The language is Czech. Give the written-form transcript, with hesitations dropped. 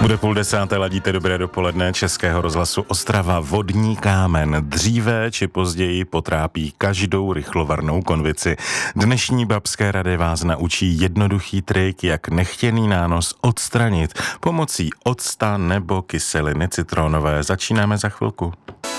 Bude 9:30, ladíte Dobré dopoledne Českého rozhlasu Ostrava. Vodní kámen dříve či později potrápí každou rychlovarnou konvici. Dnešní babské rady vás naučí jednoduchý trik, jak nechtěný nános odstranit pomocí octa nebo kyseliny citronové. Začínáme za chvilku.